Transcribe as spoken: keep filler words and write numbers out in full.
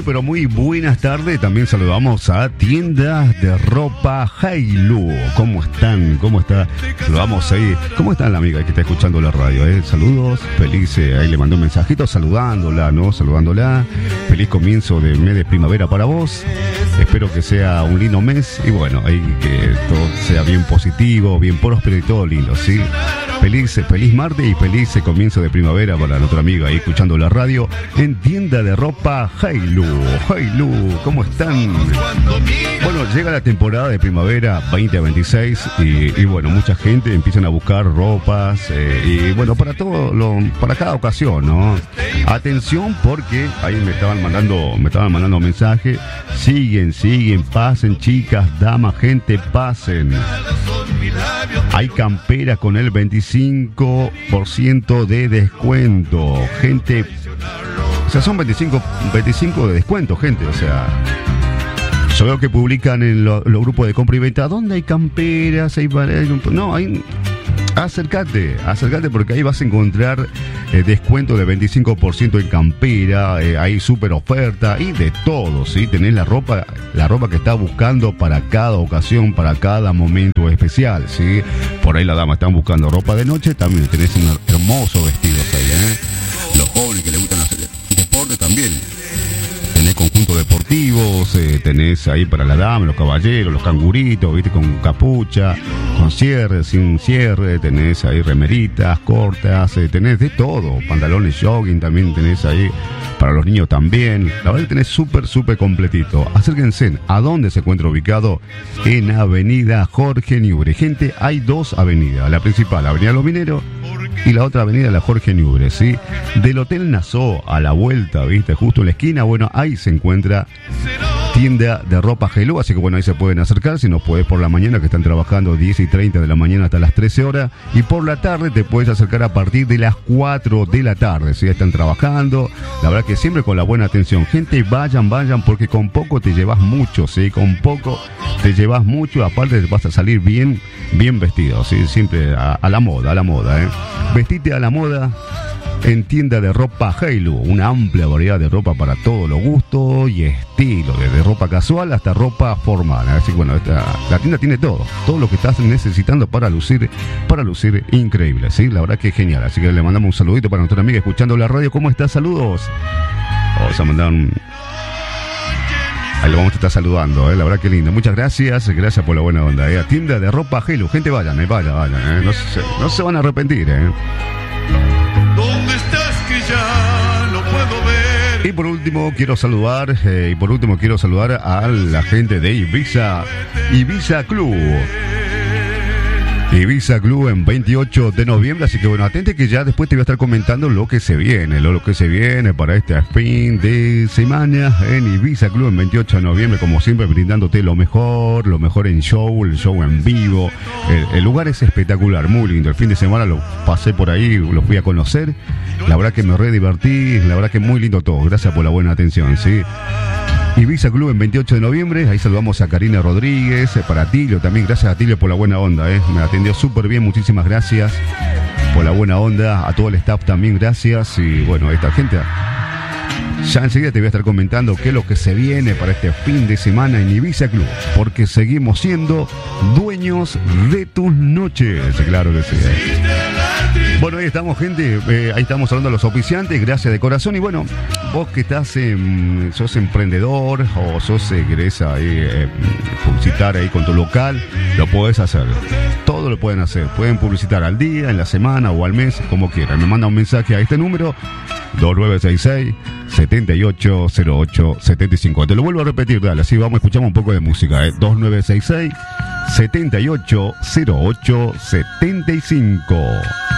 pero muy buenas tardes. También saludamos a Tiendas de Ropa Hailu. ¿Cómo están? ¿Cómo está? Saludamos ahí. ¿Cómo está la amiga que está escuchando la radio? Eh? Saludos, feliz. Eh, ahí le mandó un mensajito saludándola, ¿no? Saludándola. Feliz comienzo del mes de primavera para vos. Espero que sea un lindo mes y bueno, ahí que todo sea bien positivo, bien próspero y todo lindo, ¿sí? Feliz, feliz martes y feliz comienzo de primavera para nuestra amiga ahí escuchando la radio en Tienda de Ropa Hailu. Hailu, ¿cómo están? Bueno, llega la temporada de primavera veinte veintiséis y, y bueno, mucha gente empiezan a buscar ropas eh, y bueno, para todo lo, para cada ocasión, ¿no? Atención porque ahí me estaban mandando, me estaban mandando mensajes. Siguen, siguen, pasen, chicas, damas, gente, pasen. Hay camperas con el veinticinco por ciento de descuento. Gente, o sea, son veinticinco, veinticinco de descuento, gente, o sea. Yo veo que publican en los lo grupos de compra y venta, ¿dónde hay camperas? Hay, no, hay... Acércate, acércate porque ahí vas a encontrar eh, descuento de veinticinco por ciento en campera, eh, hay súper oferta y de todo, ¿sí? Tenés la ropa, la ropa que estás buscando para cada ocasión, para cada momento especial, ¿sí? Por ahí las damas están buscando ropa de noche, también tenés un hermoso vestidos ahí, ¿eh? Los jóvenes que les gustan hacer deporte también. Tenés conjuntos deportivos, eh, tenés ahí para la dama, los caballeros, los canguritos, viste, con capucha, con cierre, sin cierre, tenés ahí remeritas cortas, eh, tenés de todo, pantalones jogging también tenés ahí, para los niños también, la verdad que tenés súper, súper completito. Acérquense, ¿a dónde se encuentra ubicado? En Avenida Jorge Newbery. Gente, hay dos avenidas, la principal, Avenida Los Mineros, y la otra avenida, la Jorge Newbery, ¿sí? Del Hotel Nassau a la vuelta, ¿viste? Justo en la esquina, bueno, ahí se encuentra Tienda de Ropa Hailu, así que bueno, ahí se pueden acercar, si no puedes por la mañana, que están trabajando diez y treinta de la mañana hasta las trece horas, y por la tarde te puedes acercar a partir de las cuatro de la tarde, ¿sí? Están trabajando, la verdad que siempre con la buena atención. Gente, vayan, vayan, porque con poco te llevas mucho, ¿sí? Con poco te llevas mucho, aparte vas a salir bien, bien vestido, ¿sí? Siempre a, a la moda, a la moda, ¿eh? Vestite a la moda en Tienda de Ropa Hailu, una amplia variedad de ropa para todos los gustos y estilos, desde ropa casual hasta ropa formal. Así que bueno, esta, la tienda tiene todo, todo lo que estás necesitando para lucir, para lucir increíble, ¿sí? La verdad que es genial. Así que le mandamos un saludito para nuestra amiga escuchando la radio. ¿Cómo estás? Saludos. Vamos a mandar un... Ahí lo vamos a estar saludando, ¿eh? La verdad que lindo. Muchas gracias, gracias por la buena onda, ¿eh? Tienda de Ropa Hailu. Gente, vayan, ¿eh? vayan, vayan, ¿eh? No se, no se van a arrepentir, ¿eh? ¿Dónde estás que ya no puedo ver? Y por último quiero saludar, eh, y por último quiero saludar a la gente de Ibiza, Ibiza Club. Ibiza Club en veintiocho de noviembre, así que bueno, atente que ya después te voy a estar comentando lo que se viene, lo, lo que se viene para este fin de semana en Ibiza Club en veintiocho de noviembre, como siempre brindándote lo mejor, lo mejor en show, el show en vivo. El, el lugar es espectacular, muy lindo. El fin de semana lo pasé por ahí, lo fui a conocer, la verdad que me re divertí, la verdad que muy lindo todo. Gracias por la buena atención, ¿sí? Ibiza Club en veintiocho de noviembre, ahí saludamos a Karina Rodríguez, para Tilio también, gracias a Tilio por la buena onda, ¿eh? Me atendió súper bien, muchísimas gracias por la buena onda, a todo el staff también gracias, y bueno, a esta gente, ya enseguida te voy a estar comentando qué es lo que se viene para este fin de semana en Ibiza Club, porque seguimos siendo dueños de tus noches, claro que sí, ¿eh? Bueno, ahí estamos, gente, eh, ahí estamos hablando de los oficiantes, gracias de corazón. Y bueno, vos que estás, eh, sos emprendedor o sos, eh, querés ahí, eh, publicitar ahí con tu local, lo podés hacer. Todo lo pueden hacer, pueden publicitar al día, en la semana o al mes, como quieran. Me manda un mensaje a este número, dos nueve seis seis, siete ocho cero ocho siete cinco. Te lo vuelvo a repetir, dale, así vamos, escuchamos un poco de música, ¿eh? dos nueve seis seis, siete ocho cero ocho siete cinco.